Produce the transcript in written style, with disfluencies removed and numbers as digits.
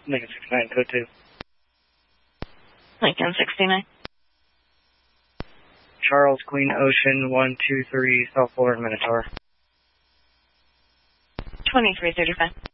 Lincoln 69, code 2. Lincoln 69. Charles Queen Ocean 123, South Florida, Minotaur. 2335.